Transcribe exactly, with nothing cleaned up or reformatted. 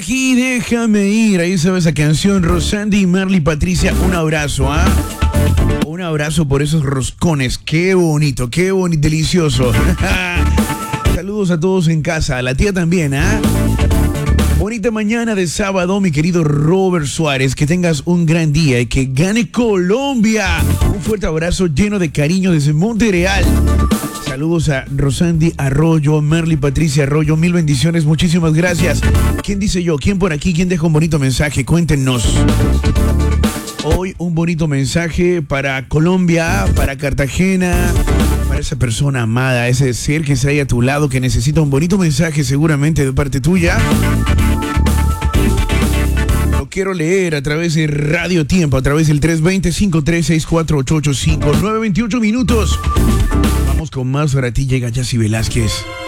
aquí, déjame ir. Ahí sabe esa canción, Rosandi, Marley, Patricia. Un abrazo, ¿ah? ¿eh? Un abrazo por esos roscones. Qué bonito, qué bonito, delicioso. Saludos a todos en casa, a la tía también, ¿ah? ¿eh? Bonita mañana de sábado, mi querido Robert Suárez. Que tengas un gran día y que gane Colombia. Un fuerte abrazo lleno de cariño desde Monterreal. Saludos a Rosandi Arroyo, Merly Patricia Arroyo. Mil bendiciones, muchísimas gracias. ¿Quién dice yo? ¿Quién por aquí? ¿Quién deja un bonito mensaje? Cuéntenos. Hoy un bonito mensaje para Colombia, para Cartagena, para esa persona amada, ese ser que está ahí a tu lado, que necesita un bonito mensaje seguramente de parte tuya. Lo quiero leer a través de Radio Tiempo, a través del tres dos cero, cinco tres seis cuatro, ocho ocho cinco, nueve veintiocho minutos. Vamos con más, para ti llega Yacy Velázquez.